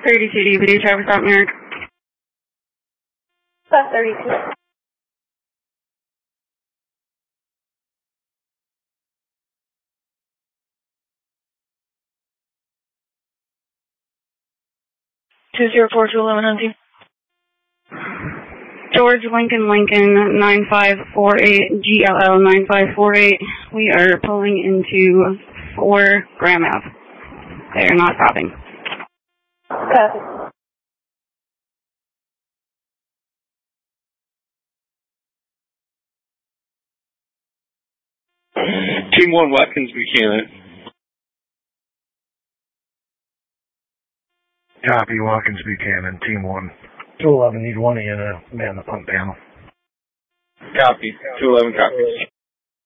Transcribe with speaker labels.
Speaker 1: 32 deputy, Travis Stop Merrick.
Speaker 2: 32.
Speaker 1: George Lincoln 9548 GLL 9548. We are pulling into 4 Graham Ave. They are not stopping.
Speaker 2: Copy.
Speaker 3: Team 1, Watkins Buchanan.
Speaker 4: Copy, Watkins Buchanan, Team 1. 211, need one of you to man the pump panel.
Speaker 3: Copy. 211 copies.